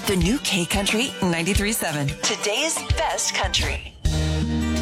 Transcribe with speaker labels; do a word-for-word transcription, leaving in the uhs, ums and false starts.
Speaker 1: The new K Country ninety-three point seven. Today's best country.